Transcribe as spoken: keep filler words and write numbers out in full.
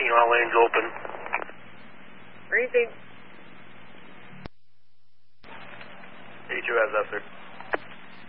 eighteen, all lanes open. Briefing. eighty-two has that, sir.